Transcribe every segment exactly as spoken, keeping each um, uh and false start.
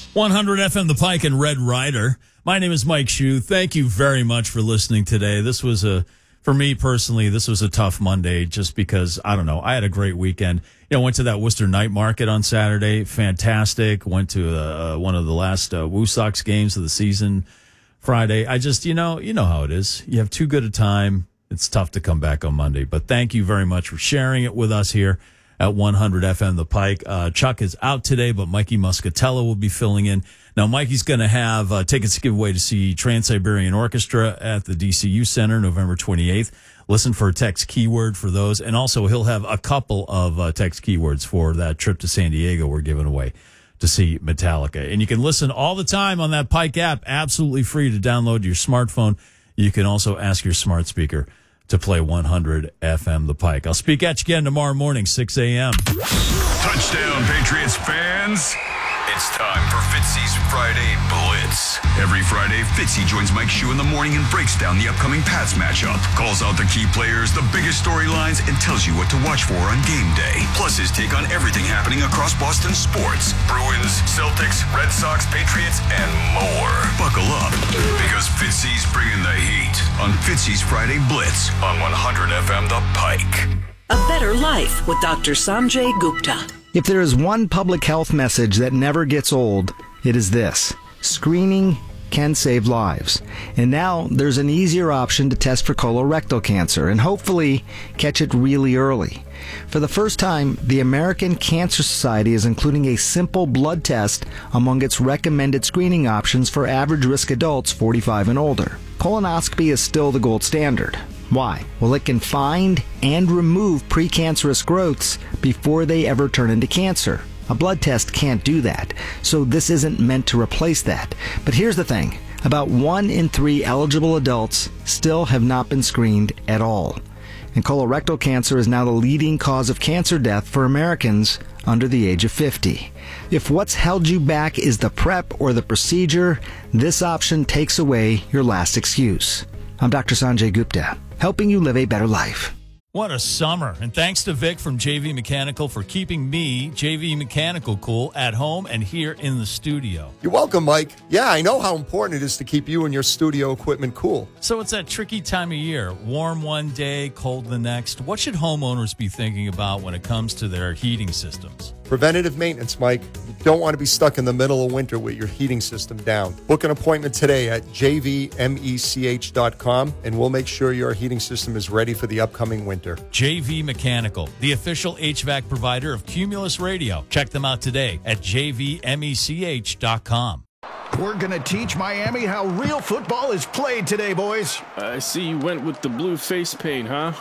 one hundred F M The Pike and Red Rider. My name is Mike Shue. Thank you very much for listening today. This was a, for me personally, this was a tough Monday just because, I don't know, I had a great weekend. You know, went to that Worcester night market on Saturday. Fantastic. Went to uh, one of the last uh, Woo Sox games of the season Friday. I just, you know, you know how it is. You have too good a time. It's tough to come back on Monday. But thank you very much for sharing it with us here at one hundred F M The Pike. Uh, Chuck is out today, but Mikey Muscatello will be filling in. Now, Mikey's going to have uh, tickets to give away to see Trans-Siberian Orchestra at the D C U Center November twenty-eighth. Listen for a text keyword for those. And also, he'll have a couple of uh, text keywords for that trip to San Diego we're giving away to see Metallica. And you can listen all the time on that Pike app, absolutely free to download to your smartphone. You can also ask your smart speaker to play one hundred F M The Pike. I'll speak at you again tomorrow morning, six a.m. Touchdown, Patriots fans. It's time for Fitzy's Friday Blitz. Every Friday, Fitzy joins Mike Shue in the morning and breaks down the upcoming Pats matchup, calls out the key players, the biggest storylines, and tells you what to watch for on game day. Plus his take on everything happening across Boston sports. Bruins, Celtics, Red Sox, Patriots, and more. Buckle up, because Fitzy's bringing the heat on Fitzy's Friday Blitz on one hundred F M The Pike. A better life with Doctor Sanjay Gupta. If there is one public health message that never gets old, it is this. Screening can save lives. And now there's an easier option to test for colorectal cancer and hopefully catch it really early. For the first time, the American Cancer Society is including a simple blood test among its recommended screening options for average risk adults forty-five and older. Colonoscopy is still the gold standard. Why? Well, it can find and remove precancerous growths before they ever turn into cancer. A blood test can't do that, so this isn't meant to replace that. But here's the thing. About one in three eligible adults still have not been screened at all. And colorectal cancer is now the leading cause of cancer death for Americans under the age of fifty. If what's held you back is the prep or the procedure, this option takes away your last excuse. I'm Doctor Sanjay Gupta, helping you live a better life. What a summer. And thanks to Vic from J V Mechanical for keeping me, J V Mechanical, cool at home and here in the studio. You're welcome, Mike. Yeah, I know how important it is to keep you and your studio equipment cool. So it's that tricky time of year. Warm one day, cold the next. What should homeowners be thinking about when it comes to their heating systems? Preventative maintenance, Mike. You don't want to be stuck in the middle of winter with your heating system down. Book an appointment today at j v mech dot com, and we'll make sure your heating system is ready for the upcoming winter. J V Mechanical, the official H V A C provider of Cumulus Radio. Check them out today at j v mech dot com. We're going to teach Miami how real football is played today, boys. I see you went with the blue face paint, huh?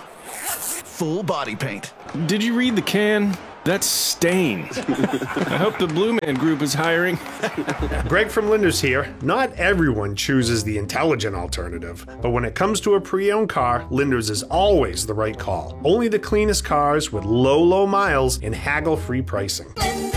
Full body paint. Did you read the can? That's Stain. I hope the Blue Man Group is hiring. Greg from Linders here. Not everyone chooses the intelligent alternative, but when it comes to a pre-owned car, Linders is always the right call. Only the cleanest cars with low, low miles and haggle-free pricing.